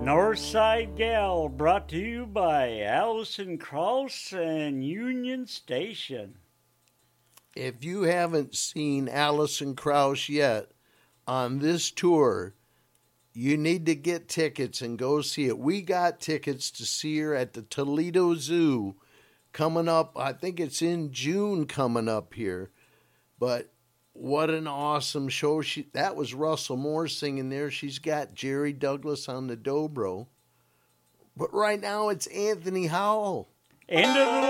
Northside Gal, brought to you by Allison Krauss and Union Station. If you haven't seen Allison Krauss yet on this tour, you need to get tickets and go see it. We got tickets to see her at the Toledo Zoo coming up. I think it's in June coming up here. But what an awesome show. That was Russell Moore singing there. She's got Jerry Douglas on the dobro. But right now it's Anthony Howell. End of the